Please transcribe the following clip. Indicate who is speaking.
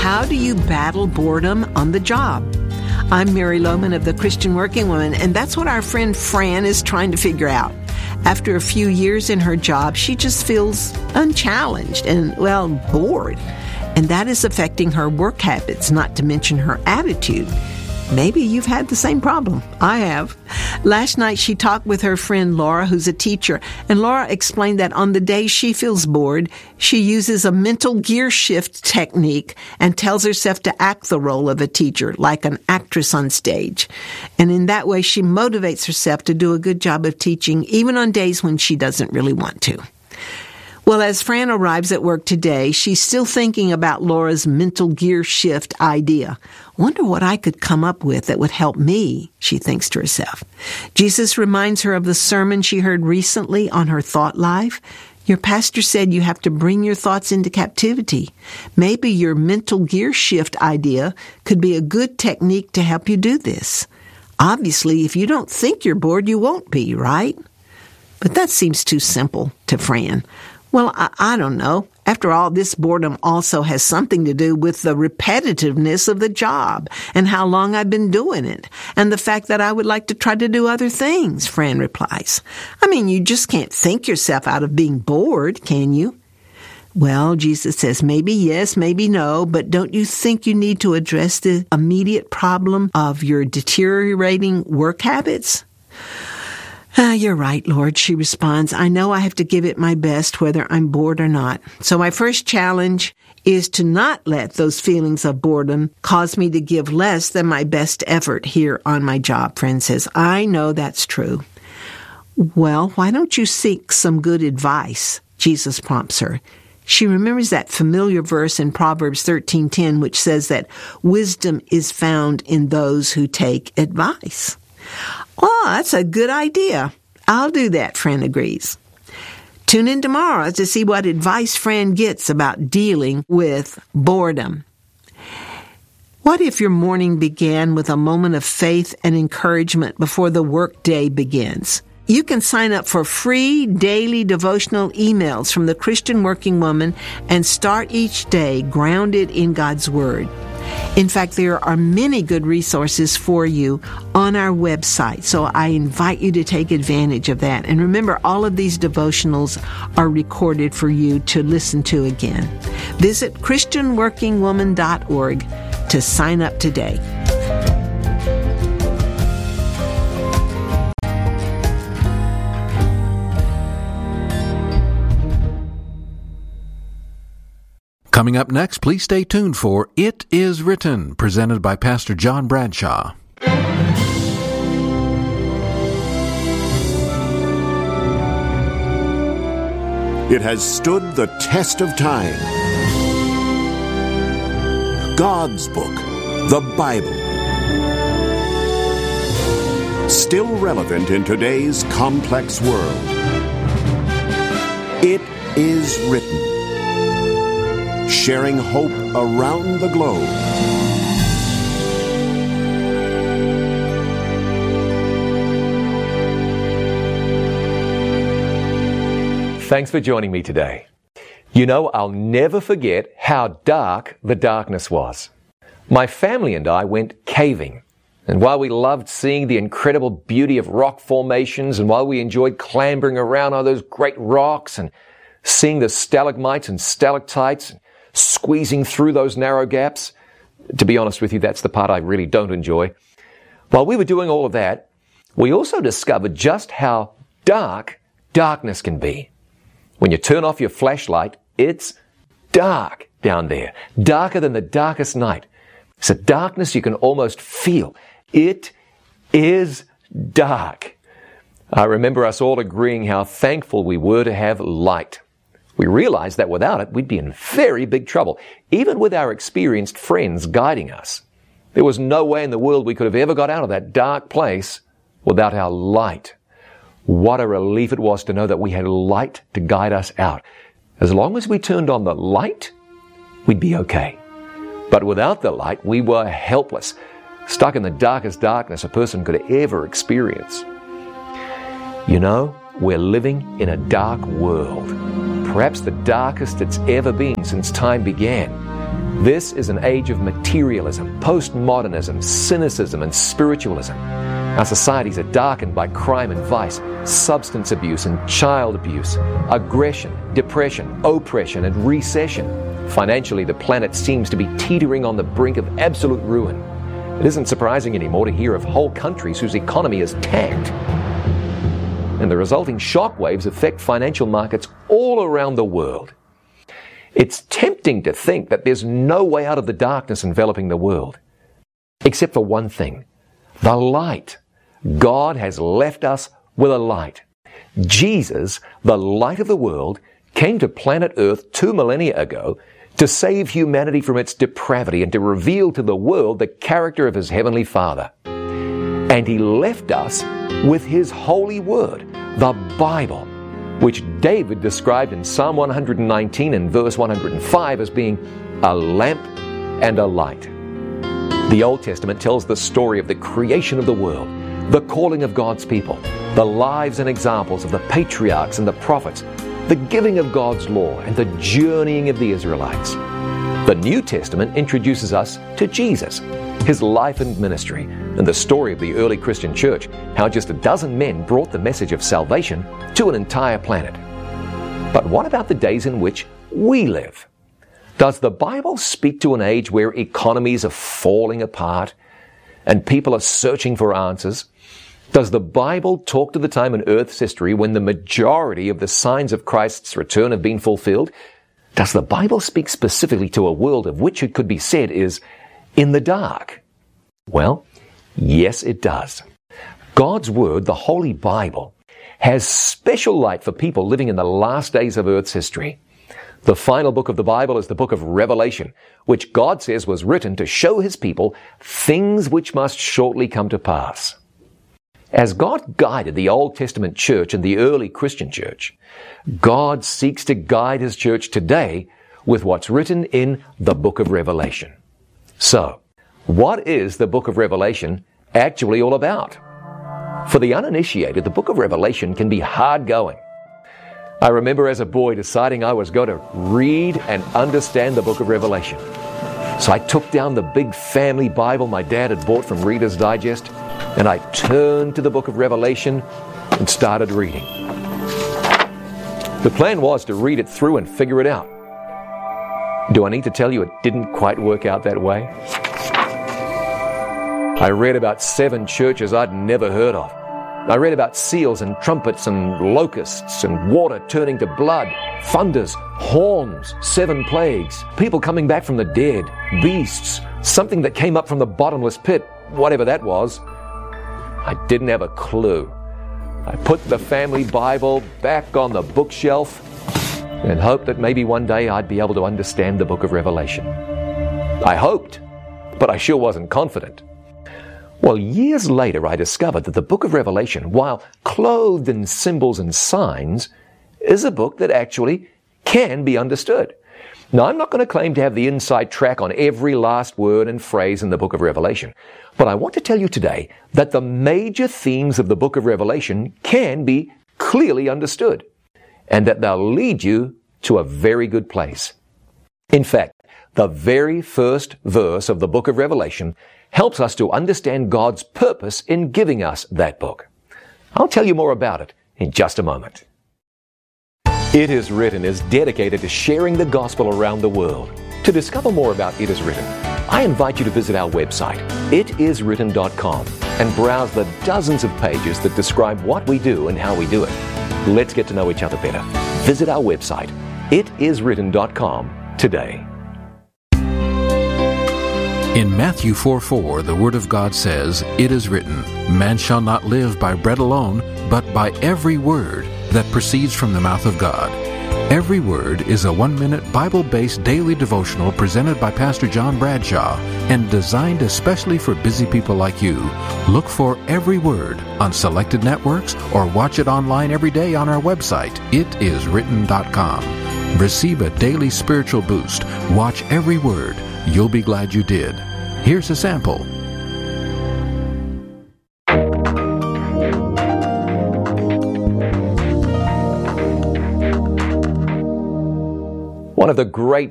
Speaker 1: How do you battle boredom on the job? I'm Mary Lohman of the Christian Working Woman, and that's what our friend Fran is trying to figure out. After a few years in her job, she just feels unchallenged and, bored. And that is affecting her work habits, not to mention her attitude. Maybe you've had the same problem. I have. Last night she talked with her friend Laura, who's a teacher, and Laura explained that on the days she feels bored, she uses a mental gear shift technique and tells herself to act the role of a teacher, like an actress on stage. And in that way, she motivates herself to do a good job of teaching, even on days when she doesn't really want to. Well, as Fran arrives at work today, she's still thinking about Laura's mental gear shift idea. Wonder what I could come up with that would help me, she thinks to herself. Jesus reminds her of the sermon she heard recently on her thought life. Your pastor said you have to bring your thoughts into captivity. Maybe your mental gear shift idea could be a good technique to help you do this. Obviously, if you don't think you're bored, you won't be, right? But that seems too simple to Fran. Well, I don't know. After all, this boredom also has something to do with the repetitiveness of the job and how long I've been doing it and the fact that I would like to try to do other things, Fran replies. I mean, you just can't think yourself out of being bored, can you? Well, Jesus says, maybe yes, maybe no, but don't you think you need to address the immediate problem of your deteriorating work habits? You're right, Lord, she responds. I know I have to give it my best whether I'm bored or not. So my first challenge is to not let those feelings of boredom cause me to give less than my best effort here on my job, Fran says. I know that's true. Well, why don't you seek some good advice? Jesus prompts her. She remembers that familiar verse in Proverbs 13:10, which says that wisdom is found in those who take advice. Oh, that's a good idea. I'll do that, Fran agrees. Tune in tomorrow to see what advice Fran gets about dealing with boredom. What if your morning began with a moment of faith and encouragement before the workday begins? You can sign up for free daily devotional emails from the Christian Working Woman and start each day grounded in God's Word. In fact, there are many good resources for you on our website, so I invite you to take advantage of that. And remember, all of these devotionals are recorded for you to listen to again. Visit ChristianWorkingWoman.org to sign up today.
Speaker 2: Coming up next, please stay tuned for It Is Written, presented by Pastor John Bradshaw.
Speaker 3: It has stood the test of time. God's book, the Bible. Still relevant in today's complex world. It is written. Sharing hope around the globe.
Speaker 4: Thanks for joining me today. You know, I'll never forget how dark the darkness was. My family and I went caving. And while we loved seeing the incredible beauty of rock formations, and while we enjoyed clambering around on those great rocks and seeing the stalagmites and stalactites, squeezing through those narrow gaps. To be honest with you, that's the part I really don't enjoy. While we were doing all of that, we also discovered just how dark darkness can be. When you turn off your flashlight, it's dark down there, darker than the darkest night. It's a darkness you can almost feel. It is dark. I remember us all agreeing how thankful we were to have light. We realized that without it, we'd be in very big trouble, even with our experienced friends guiding us. There was no way in the world we could have ever got out of that dark place without our light. What a relief it was to know that we had light to guide us out. As long as we turned on the light, we'd be okay. But without the light, we were helpless, stuck in the darkest darkness a person could ever experience. You know, we're living in a dark world. Perhaps the darkest it's ever been since time began. This is an age of materialism, postmodernism, cynicism, and spiritualism. Our societies are darkened by crime and vice, substance abuse and child abuse, aggression, depression, oppression, and recession. Financially, the planet seems to be teetering on the brink of absolute ruin. It isn't surprising anymore to hear of whole countries whose economy is tanked. And the resulting shockwaves affect financial markets all around the world. It's tempting to think that there's no way out of the darkness enveloping the world. Except for one thing, the light. God has left us with a light. Jesus, the light of the world, came to planet Earth 2 millennia ago to save humanity from its depravity and to reveal to the world the character of His Heavenly Father. And He left us with His holy word, the Bible, which David described in Psalm 119 and verse 105 as being a lamp and a light. The Old Testament tells the story of the creation of the world, the calling of God's people, the lives and examples of the patriarchs and the prophets, the giving of God's law, and the journeying of the Israelites. The New Testament introduces us to Jesus, His life and ministry, and the story of the early Christian church, how just a dozen men brought the message of salvation to an entire planet. But what about the days in which we live? Does the Bible speak to an age where economies are falling apart and people are searching for answers? Does the Bible talk to the time in Earth's history when the majority of the signs of Christ's return have been fulfilled? Does the Bible speak specifically to a world of which it could be said is in the dark? Well, yes, it does. God's Word, the Holy Bible, has special light for people living in the last days of Earth's history. The final book of the Bible is the book of Revelation, which God says was written to show His people things which must shortly come to pass. As God guided the Old Testament church and the early Christian church, God seeks to guide His church today with what's written in the book of Revelation. So, what is the book of Revelation actually all about? For the uninitiated, the book of Revelation can be hard going. I remember as a boy deciding I was going to read and understand the book of Revelation. So I took down the big family Bible my dad had bought from Reader's Digest, and I turned to the book of Revelation and started reading. The plan was to read it through and figure it out. Do I need to tell you it didn't quite work out that way? I read about 7 churches I'd never heard of. I read about seals and trumpets and locusts and water turning to blood, thunders, horns, 7 plagues, people coming back from the dead, beasts, something that came up from the bottomless pit, whatever that was. I didn't have a clue. I put the family Bible back on the bookshelf and hoped that maybe one day I'd be able to understand the book of Revelation. I hoped, but I sure wasn't confident. Well, years later, I discovered that the book of Revelation, while clothed in symbols and signs, is a book that actually can be understood. Now, I'm not going to claim to have the inside track on every last word and phrase in the book of Revelation, but I want to tell you today that the major themes of the book of Revelation can be clearly understood, and that they'll lead you to a very good place. In fact, the very first verse of the book of Revelation helps us to understand God's purpose in giving us that book. I'll tell you more about it in just a moment. It Is Written is dedicated to sharing the gospel around the world. To discover more about It Is Written, I invite you to visit our website, itiswritten.com, and browse the dozens of pages that describe what we do and how we do it. Let's get to know each other better. Visit our website, itiswritten.com, today.
Speaker 2: In Matthew 4:4, the Word of God says, "It is written, man shall not live by bread alone, but by every word that proceeds from the mouth of God." Every Word is a 1-minute Bible-based daily devotional presented by Pastor John Bradshaw and designed especially for busy people like you. Look for Every Word on selected networks or watch it online every day on our website, itiswritten.com. Receive a daily spiritual boost. Watch Every Word. You'll be glad you did. Here's a sample.
Speaker 4: One of the great